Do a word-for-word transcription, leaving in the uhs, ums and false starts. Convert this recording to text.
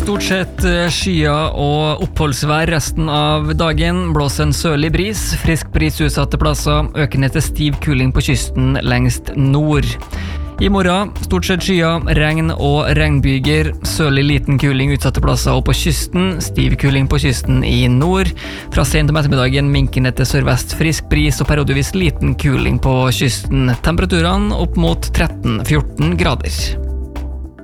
stort sett skyer og oppholdsvær resten av dagen. Blåser en sørlig bris, frisk bris utsatte plasser, økende til stiv kuling på kysten lengst nord. I morgen, stort sett skyer, regn og regnbyger, sørlig liten kuling utsatte plasser og på kysten, stiv kuling på kysten i nord. Fra sent om ettermiddagen minkende til sørvest frisk bris og periodevis liten kuling på kysten. Temperaturene opp mot tretten til fjorten grader.